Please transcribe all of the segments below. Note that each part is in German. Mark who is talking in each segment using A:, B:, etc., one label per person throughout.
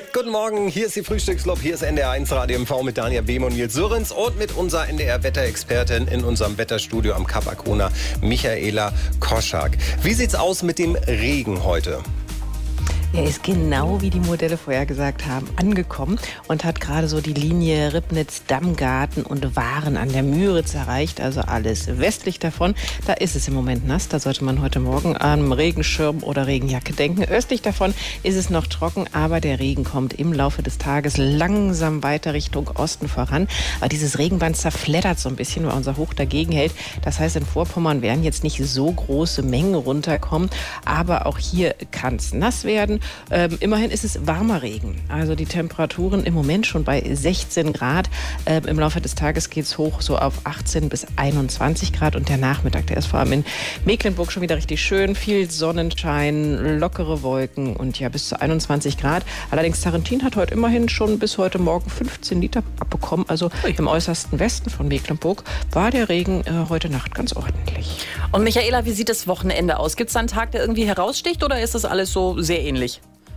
A: Guten Morgen, hier ist die Frühstücksclub, hier ist NDR1 Radio MV mit Daniel Behm und Nils Sörens und mit unserer NDR-Wetterexpertin in unserem Wetterstudio am Kap Arkona, Michaela Koschak. Wie sieht's aus mit dem Regen heute?
B: Er ist genau wie die Modelle vorher gesagt haben, angekommen und hat gerade so die Linie Ribnitz, Dammgarten und Waren an der Müritz erreicht. Also alles westlich davon. Da ist es im Moment nass. Da sollte man heute Morgen an Regenschirm oder Regenjacke denken. Östlich davon ist es noch trocken, aber der Regen kommt im Laufe des Tages langsam weiter Richtung Osten voran. Aber dieses Regenband zerfleddert so ein bisschen, weil unser Hoch dagegen hält. Das heißt, in Vorpommern werden jetzt nicht so große Mengen runterkommen. Aber auch hier kann es nass werden. Immerhin ist es warmer Regen. Also die Temperaturen im Moment schon bei 16 Grad. Im Laufe des Tages geht es hoch so auf 18 bis 21 Grad. Und der Nachmittag, der ist vor allem in Mecklenburg schon wieder richtig schön. Viel Sonnenschein, lockere Wolken und ja bis zu 21 Grad. Allerdings Tarentin hat heute immerhin schon bis heute Morgen 15 Liter abbekommen. Also im äußersten Westen von Mecklenburg war der Regen heute Nacht ganz ordentlich.
C: Und Michaela, wie sieht das Wochenende aus? Gibt es da einen Tag, der irgendwie heraussticht oder ist das alles so sehr ähnlich?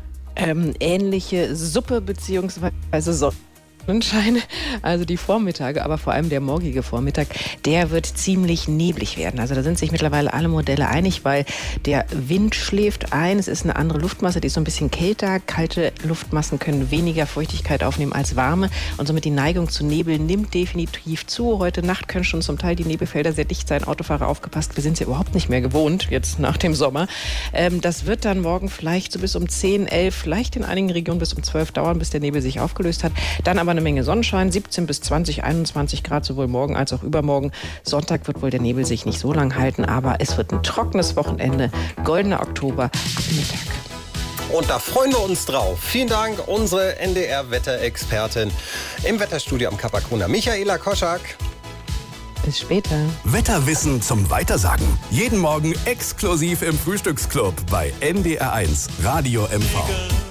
B: Ähnliche Suppe beziehungsweise Sonnenschein, also die Vormittage, aber vor allem der morgige Vormittag, der wird ziemlich neblig werden. Also da sind sich mittlerweile alle Modelle einig, weil der Wind schläft ein. Es ist eine andere Luftmasse, die ist so ein bisschen kälter. Kalte Luftmassen können weniger Feuchtigkeit aufnehmen als warme und somit die Neigung zu Nebel nimmt definitiv zu. Heute Nacht können schon zum Teil die Nebelfelder sehr dicht sein. Autofahrer aufgepasst, wir sind es ja überhaupt nicht mehr gewohnt, jetzt nach dem Sommer. Das wird dann morgen vielleicht so bis um 10, 11, vielleicht in einigen Regionen bis um 12 dauern, bis der Nebel sich aufgelöst hat. Dann aber eine Menge Sonnenschein, 17 bis 20, 21 Grad, sowohl morgen als auch übermorgen. Sonntag wird wohl der Nebel sich nicht so lang halten, aber es wird ein trockenes Wochenende, goldener Oktober ab Mittag.
A: Und da freuen wir uns drauf. Vielen Dank, unsere NDR-Wetterexpertin im Wetterstudio am Kap Arkona, Michaela Koschak.
B: Bis später.
D: Wetterwissen zum Weitersagen. Jeden Morgen exklusiv im Frühstücksclub bei NDR1 Radio MV.